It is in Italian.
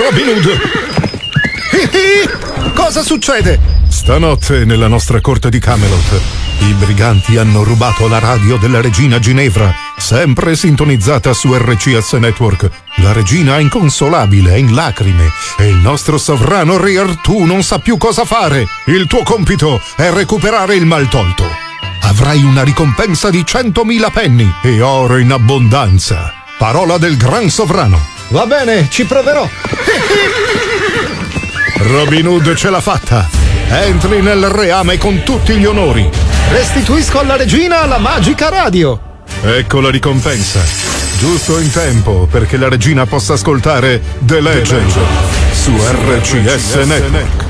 Robin Hood! Cosa succede? Stanotte nella nostra corte di Camelot i briganti hanno rubato la radio della regina Ginevra, sempre sintonizzata su RCS Network. La regina è inconsolabile, è in lacrime e il nostro sovrano Re Artù non sa più cosa fare. Il tuo compito è recuperare il maltolto. Avrai una ricompensa di 100.000 penny e oro in abbondanza. Parola del gran sovrano. Va bene, ci proverò. Robin Hood ce l'ha fatta. Entri nel reame con tutti gli onori. Restituisco alla regina la magica radio. Ecco la ricompensa. Giusto in tempo perché la regina possa ascoltare The Legend su RCS Network.